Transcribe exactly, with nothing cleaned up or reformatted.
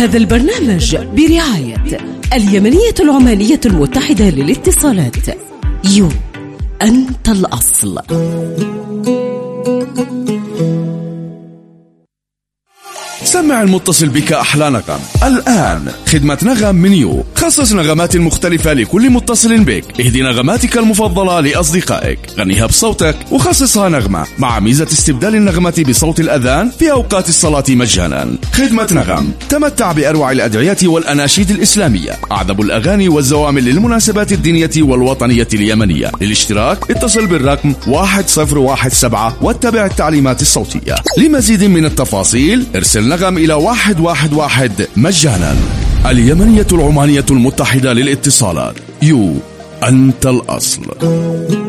هذا البرنامج برعاية اليمنية العمانية المتحدة للاتصالات. يو أنت الأصل. سمع المتصل بك أحلى نغم الآن. خدمة نغم من يو، خصص نغمات مختلفة لكل متصل بك. اهدي نغماتك المفضلة لأصدقائك، غنيها بصوتك وخصصها نغمة مع ميزة استبدال النغمة بصوت الأذان في أوقات الصلاة مجانا. خدمة نغم تمتع بأروع الأدعية والأناشيد الإسلامية، أعذب الأغاني والزوامل للمناسبات الدينية والوطنية اليمنية. للاشتراك اتصل بالرقم واحد صفر واحد سبعة واتبع التعليمات الصوتية. لمزيد من التفاصيل ارسل نغم إلى واحد واحد واحد مجانا. اليمنية العمانية المتحدة للاتصالات. يو أنت الأصل.